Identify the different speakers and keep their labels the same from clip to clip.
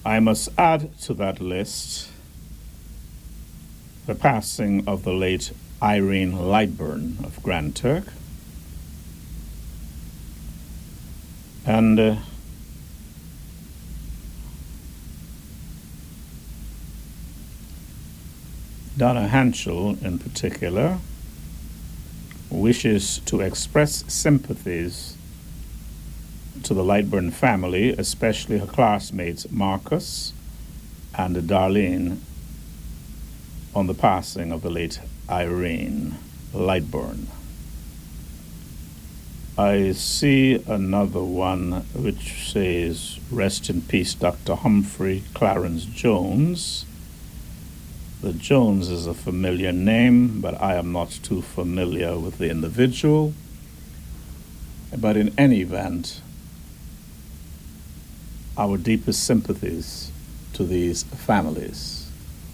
Speaker 1: I must add to that list the passing of the late Irene Lightburn of Grand Turk, and Donna Hanschel in particular wishes to express sympathies to the Lightburn family, especially her classmates Marcus and Darlene, on the passing of the late Irene Lightburn. I see another one which says, "Rest in peace, Dr. Humphrey Clarence Jones." The Jones is a familiar name, but I am not too familiar with the individual. But in any event, our deepest sympathies to these families.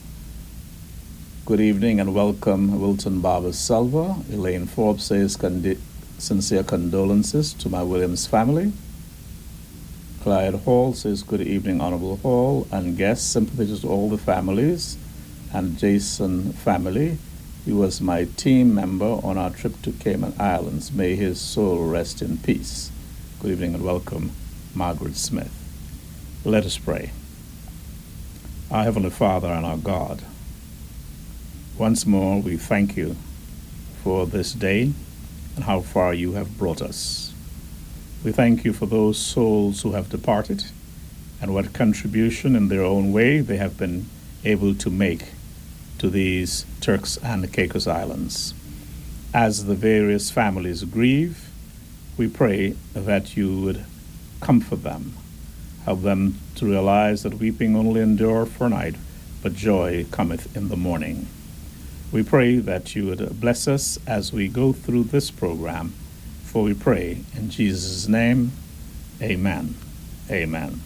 Speaker 1: Good evening and welcome, Wilton Barber Silva. Elaine Forbes says sincere condolences to my Williams family. Clyde Hall says good evening, Honorable Hall, and guests, sympathies to all the families. And Jason family, he was my team member on our trip to Cayman Islands. May his soul rest in peace. Good evening and welcome, Margaret Smith. Let us pray. Our Heavenly Father and our God, once more we thank you for this day and how far you have brought us. We thank you for those souls who have departed and what contribution in their own way they have been able to make to these Turks and Caicos Islands. As the various families grieve, we pray that you would comfort them, help them to realize that weeping only endure for a night, but joy cometh in the morning. We pray that you would bless us as we go through this program, for we pray in Jesus' name, amen. Amen.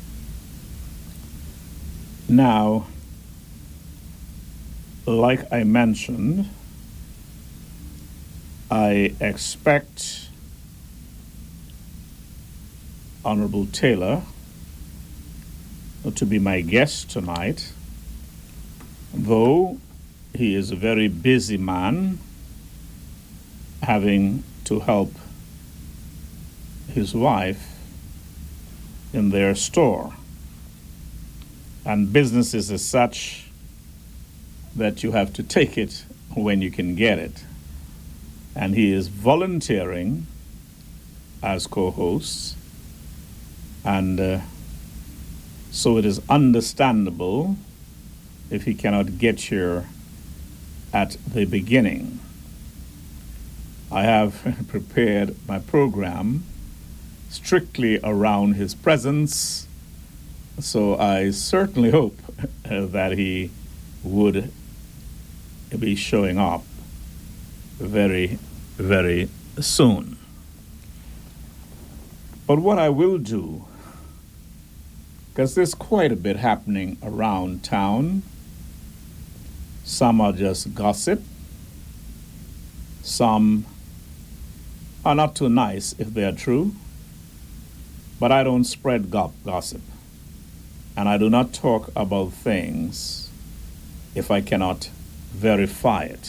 Speaker 1: Now, like I mentioned, I expect Honorable Taylor to be my guest tonight, though he is a very busy man, having to help his wife in their store. And business is such that you have to take it when you can get it. And he is volunteering as co-host, and so it is understandable if he cannot get here at the beginning. I have prepared my program strictly around his presence, so I certainly hope that he would be showing up very, very soon. But what I will do, because there's quite a bit happening around town, some are just gossip, some are not too nice if they are true, but I don't spread gossip, and I do not talk about things if I cannot verify it.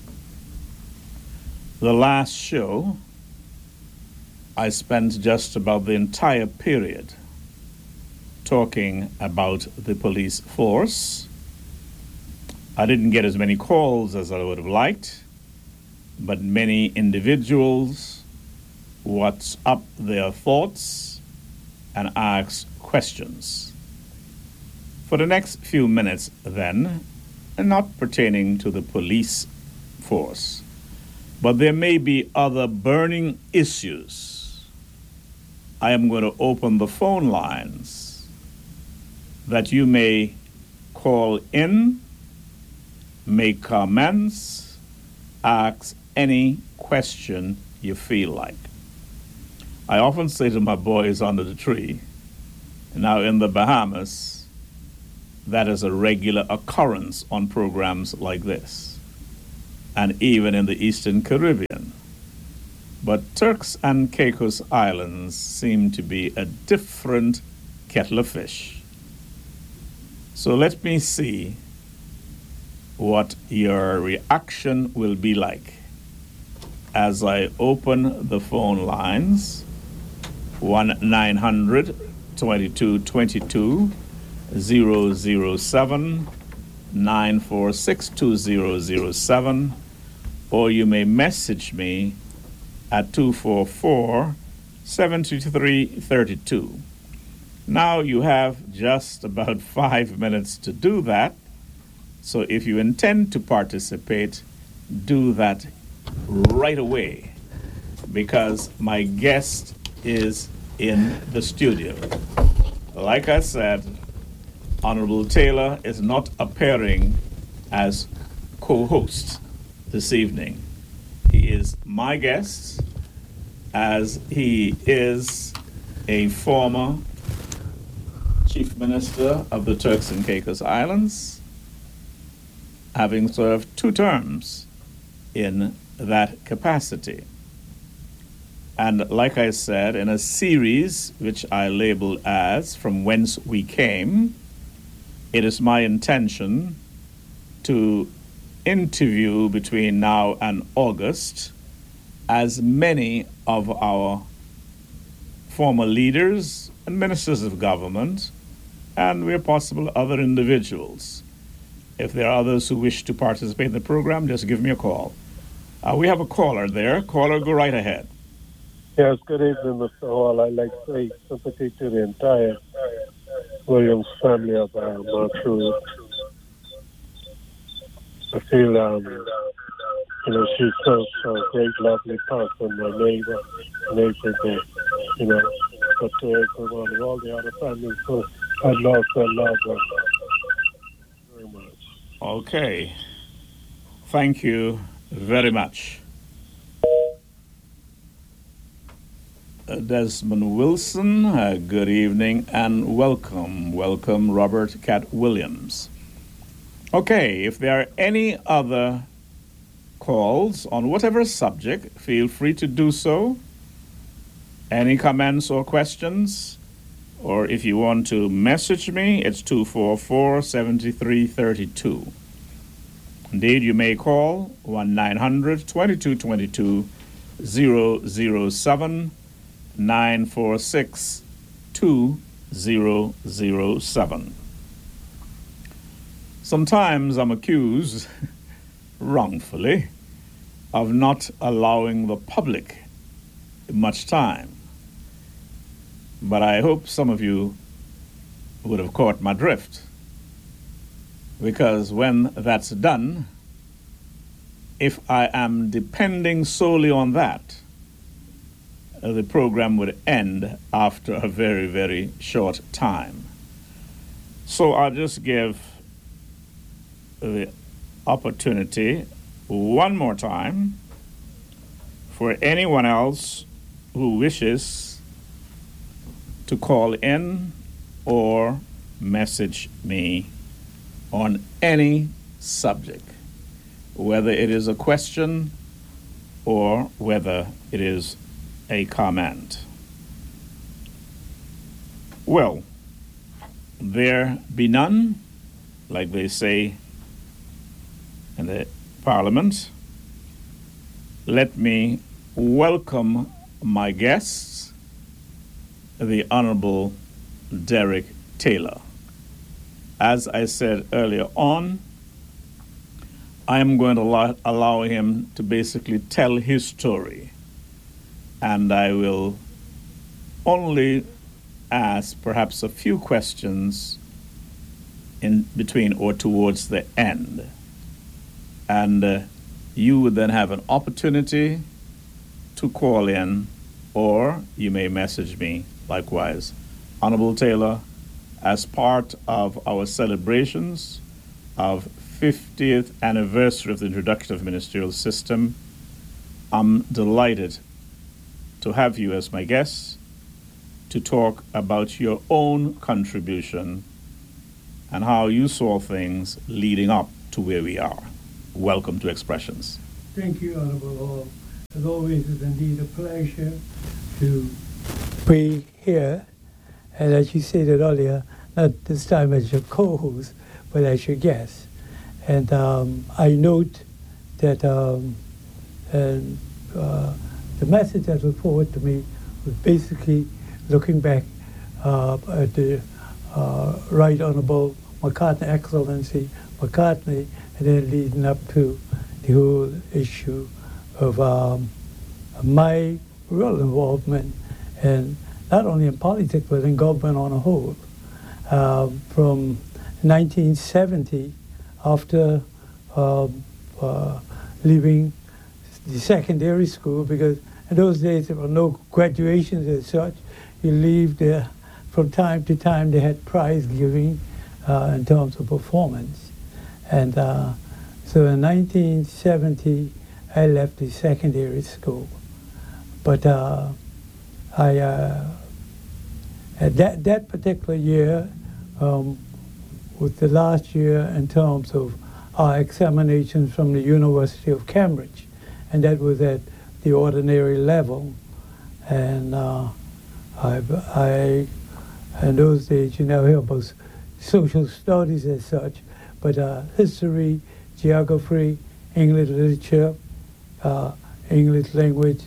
Speaker 1: The last show, I spent just about the entire period talking about the police force. I didn't get as many calls as I would have liked, but many individuals what's up their thoughts and ask questions. For the next few minutes then, not pertaining to the police force, but there may be other burning issues. I am going to open the phone lines that you may call in, make comments, ask any question you feel like. I often say to my boys under the tree, now in the Bahamas, that is a regular occurrence on programs like this, and even in the Eastern Caribbean. But Turks and Caicos Islands seem to be a different kettle of fish. So let me see what your reaction will be like as I open the phone lines. 1-900-2222-007, 946-2007, or you may message me at 244-7332. Now you have just about 5 minutes to do that. So if you intend to participate, do that right away, because my guest is in the studio. Like I said, Honorable Taylor is not appearing as co-host this evening. He is my guest, as he is a former Chief Minister of the Turks and Caicos Islands, having served 2 terms in that capacity. And like I said, in a series which I labeled as From Whence We Came, it is my intention to interview between now and August as many of our former leaders and ministers of government, and where possible other individuals. If there are others who wish to participate in the program, just give me a call. We have a caller there. Caller, go right ahead.
Speaker 2: Yes, good evening, Mr. Hall. I'd like to say sympathy to the entire Williams family of Martrude. I feel, she's such a great, lovely person, my neighbor, but to everyone and all the other families who had lost their loved ones. Very much.
Speaker 1: Okay. Thank you very much. Desmond Wilson, good evening and welcome. Welcome, Robert Cat Williams. Okay, if there are any other calls on whatever subject, feel free to do so. Any comments or questions? Or if you want to message me, it's 244-7332. Indeed, you may call 1-900-2222-007, 946-2007. Sometimes I'm accused, wrongfully, of not allowing the public much time. But I hope some of you would have caught my drift, because when that's done, if I am depending solely on that, the program would end after a very, very short time. So I'll just give the opportunity one more time for anyone else who wishes to call in or message me on any subject, whether it is a question or whether it is a comment. Well, there be none, like they say in the Parliament. Let me welcome my guests, the Honorable Derek Taylor. As I said earlier on, I am going to allow him to basically tell his story, and I will only ask perhaps a few questions in between or towards the end. And you would then have an opportunity to call in, or you may message me likewise. Honorable Taylor, as part of our celebrations of 50th anniversary of the introduction of the ministerial system, I'm delighted to have you as my guest to talk about your own contribution and how you saw things leading up to where we are. Welcome to Expressions.
Speaker 3: Thank you, Honorable Hall. As always, it's indeed a pleasure to be here. And as you stated earlier, not this time as your co-host, but as your guest. And I note that the message that was forwarded to me was basically looking back at the Right Honorable McCartney, Excellency McCartney, and then leading up to the whole issue of my real involvement, and not only in politics but in government on a whole. From 1970, after leaving the secondary school, because in those days there were no graduations as such. You leave there from time to time. They had prize giving in terms of performance, and so in 1970 I left the secondary school. But I at that particular year was the last year in terms of our examinations from the University of Cambridge, and that was at the ordinary level. And I in those days, you never hear about social studies as such, but history, geography, English literature, English language,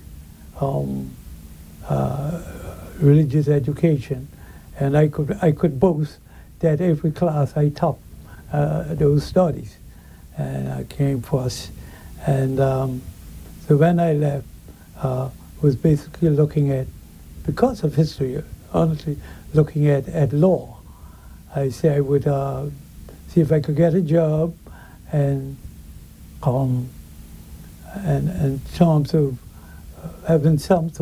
Speaker 3: religious education, and I could boast that every class I topped those studies, and I came first. And so when I left, was basically looking at, because of history, honestly, looking at law. I said I would see if I could get a job, and in terms of having some